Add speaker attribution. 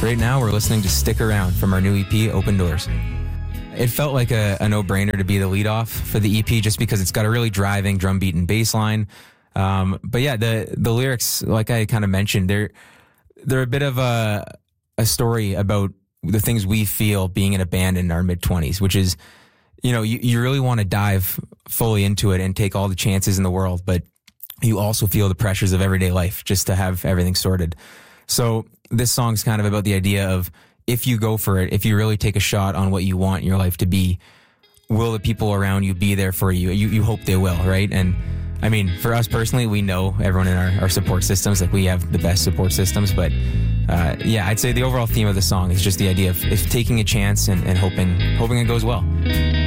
Speaker 1: Right now, we're listening to Stick Around from our new EP, Open Doors. It felt like a no-brainer to be the lead-off for the EP just because it's got a really driving drum beat and bass line. But yeah, the lyrics, like I kind of mentioned, they're a bit of a story about the things we feel being in a band in our mid-20s, which is, you really want to dive fully into it and take all the chances in the world, but you also feel the pressures of everyday life just to have everything sorted. So this song's kind of about the idea of, if you go for it, if you really take a shot on what you want your life to be, will the people around you be there for you? You hope they will, right? And I mean, for us personally, we know everyone in our support systems, like we have the best support systems, but I'd say the overall theme of the song is just the idea of taking a chance and hoping it goes well.